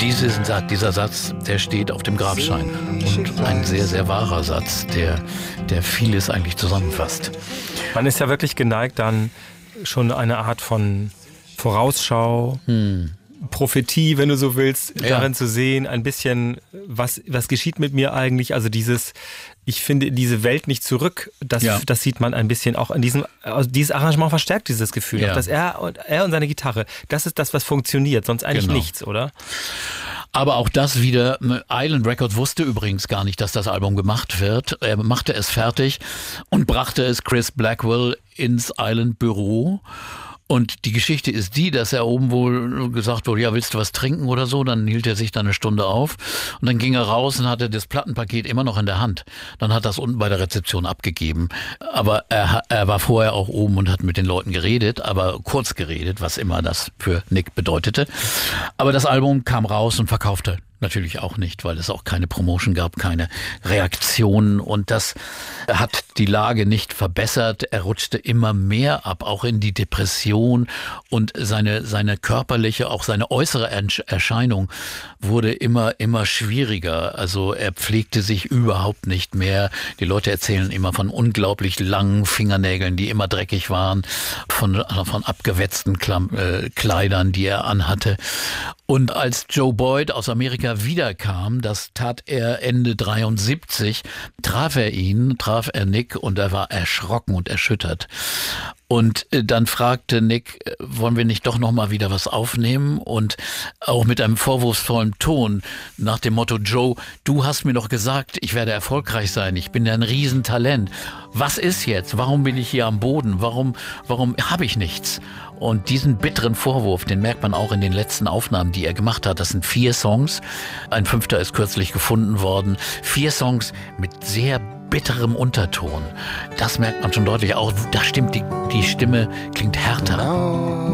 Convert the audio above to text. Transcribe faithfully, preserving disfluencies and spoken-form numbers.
diese, dieser Satz, der steht auf dem Grabstein. Und ein sehr, sehr wahrer Satz, der, der vieles eigentlich zusammenfasst. Man ist ja wirklich geneigt, dann schon eine Art von Vorausschau, hm. Prophetie, wenn du so willst, ja. darin zu sehen, ein bisschen, was, was geschieht mit mir eigentlich, also dieses, ich finde diese Welt nicht zurück, das, ja. das sieht man ein bisschen auch in diesem, also dieses Arrangement verstärkt dieses Gefühl, ja. dass er und, er und seine Gitarre, das ist das, was funktioniert, sonst eigentlich genau. nichts, oder? Aber auch das wieder, Island Records wusste übrigens gar nicht, dass das Album gemacht wird. Er machte es fertig und brachte es Chris Blackwell ins Island Büro. Und die Geschichte ist die, dass er oben wohl gesagt wurde, ja, willst du was trinken oder so? Dann hielt er sich da eine Stunde auf und dann ging er raus und hatte das Plattenpaket immer noch in der Hand. Dann hat er das unten bei der Rezeption abgegeben. Aber er, er war vorher auch oben und hat mit den Leuten geredet, aber kurz geredet, was immer das für Nick bedeutete. Aber das Album kam raus und verkaufte natürlich auch nicht, weil es auch keine Promotion gab, keine Reaktionen und das hat die Lage nicht verbessert. Er rutschte immer mehr ab, auch in die Depression und seine, seine körperliche, auch seine äußere Erscheinung wurde immer, immer schwieriger. Also er pflegte sich überhaupt nicht mehr. Die Leute erzählen immer von unglaublich langen Fingernägeln, die immer dreckig waren, von, von abgewetzten Kleidern, die er anhatte. Und als Joe Boyd aus Amerika wiederkam, das tat er Ende dreiundsiebzig, traf er ihn, traf er Nick und er war erschrocken und erschüttert. Und dann fragte Nick, wollen wir nicht doch noch mal wieder was aufnehmen? Und auch mit einem vorwurfsvollen Ton nach dem Motto, Joe, du hast mir doch gesagt, ich werde erfolgreich sein, ich bin ja ein Riesentalent. Was ist jetzt? Warum bin ich hier am Boden? Warum, warum habe ich nichts? Und diesen bitteren Vorwurf, den merkt man auch in den letzten Aufnahmen, die er gemacht hat. Das sind vier Songs. Ein fünfter ist kürzlich gefunden worden. Vier Songs mit sehr bitterem Unterton. Das merkt man schon deutlich. Auch da stimmt die, die Stimme klingt härter.